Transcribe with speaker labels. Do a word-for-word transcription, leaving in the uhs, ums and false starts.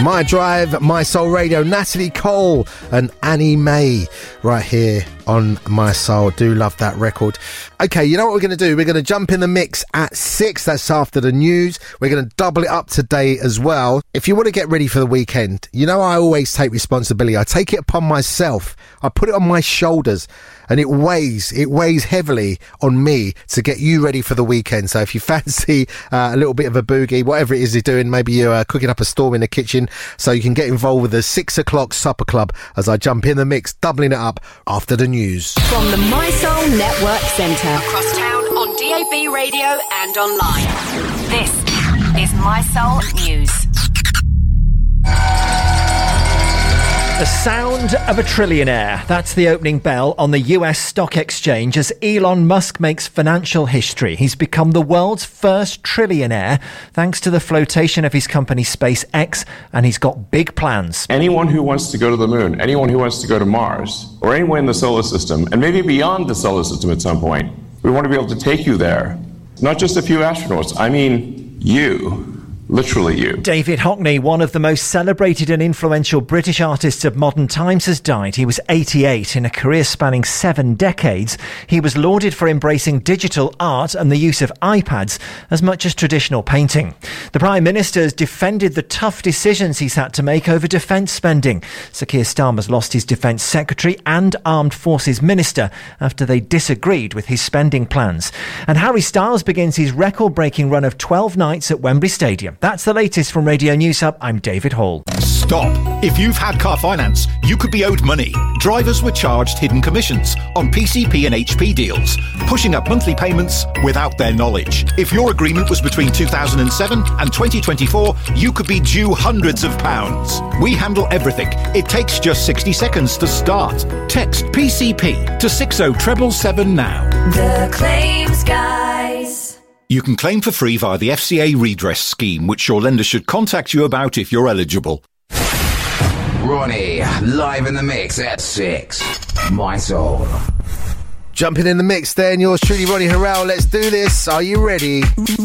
Speaker 1: My Drive, My Soul Radio, Natalie Cole and Annie May right here on My Soul. Do love that record. Okay, you know what we're going to do? We're going to jump in the mix at six. That's after the news. We're going to double it up today as well. If you want to get ready for the weekend, you know I always take responsibility. I take it upon myself. I put it on my shoulders. And it weighs, it weighs heavily on me to get you ready for the weekend. So if you fancy uh, a little bit of a boogie, whatever it is you're doing, maybe you're uh, cooking up a storm in the kitchen, so you can get involved with the six o'clock supper club as I jump in the mix, doubling it up after the news.
Speaker 2: From the My Soul Network Centre, across town on D A B radio and online. This is My Soul News.
Speaker 3: The sound of a trillionaire. That's the opening bell on the U S stock exchange as Elon Musk makes financial history. He's become the world's first trillionaire thanks to the flotation of his company SpaceX, and he's got big plans.
Speaker 4: Anyone who wants to go to the moon, anyone who wants to go to Mars, or anywhere in the solar system, and maybe beyond the solar system at some point, we want to be able to take you there. Not just a few astronauts, I mean you. Literally you.
Speaker 3: David Hockney, one of the most celebrated and influential British artists of modern times, has died. He was eighty-eight. In a career spanning seven decades, he was lauded for embracing digital art and the use of iPads as much as traditional painting. The Prime Minister has defended the tough decisions he's had to make over defence spending. Sir Keir Starmer's lost his Defence Secretary and Armed Forces Minister after they disagreed with his spending plans. And Harry Styles begins his record-breaking run of twelve nights at Wembley Stadium. That's the latest from Radio News Hub. I'm David Hall.
Speaker 5: Stop. If you've had car finance, you could be owed money. Drivers were charged hidden commissions on P C P and H P deals, pushing up monthly payments without their knowledge. If your agreement was between two thousand seven and twenty twenty-four, you could be due hundreds of pounds. We handle everything. It takes just sixty seconds to start. Text P C P to six oh seven seven now.
Speaker 6: The Claims Guys.
Speaker 5: You can claim for free via the F C A redress scheme, which your lender should contact you about if you're eligible.
Speaker 7: Ronnie, live in the mix at six. My Soul.
Speaker 1: Jumping in the mix then, yours truly, Ronnie Harrell. Let's do this. Are you ready?